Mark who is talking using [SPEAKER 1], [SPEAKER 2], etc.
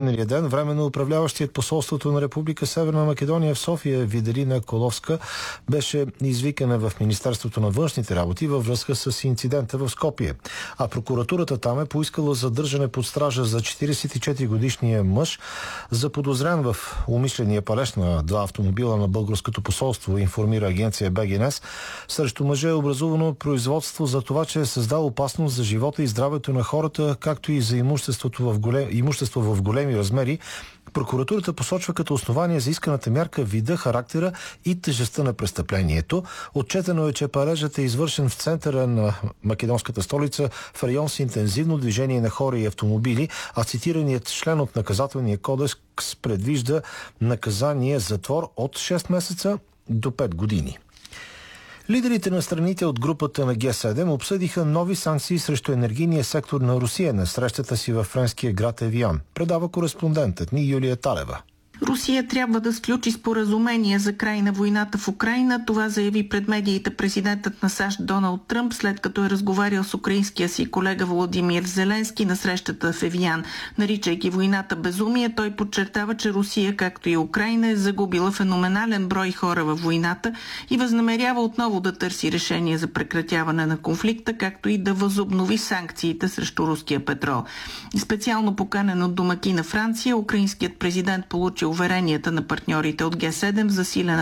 [SPEAKER 1] миналия ден временно управляващият посолството на Република Северна Македония в София Виделина Коловска беше извикана в Министерството на външните работи във връзка с инцидента в Скопие. А прокуратурата там е поискала задържане под стража за 44-годишния мъж, заподозрян в умишления палеж на два автомобила на българското посолство, информира агенция БГНС. Срещу мъжа е образувано производство за това, че е създал опасност за живота и здравето на хората, както и за имущество в големи размери. Прокуратурата посочва като основание за исканата мярка вида, характера и тежестта на престъплението. Отчетено е, че палежът е извършен в центъра на македонската столица в район с интензивно движение на хора и автомобили, а цитираният член от наказателния кодекс предвижда наказание затвор от 6 месеца до 5 години. Лидерите на страните от групата на Г7 обсъдиха нови санкции срещу енергийния сектор на Русия на срещата си във френския град Евиан. Предава кореспондентът ни Юлия Талева.
[SPEAKER 2] Русия трябва да сключи споразумение за край на войната в Украйна. Това заяви пред медиите президентът на САЩ Доналд Тръмп, след като е разговарял с украинския си колега Володимир Зеленски на срещата в Евиан. Наричайки войната безумие, той подчертава, че Русия, както и Украйна, е загубила феноменален брой хора във войната и възнамерява отново да търси решение за прекратяване на конфликта, както и да възобнови санкциите срещу руския петрол. Специално поканен от домакина Франция, украинският президент получи уверенията на партньорите от Г7 в засилена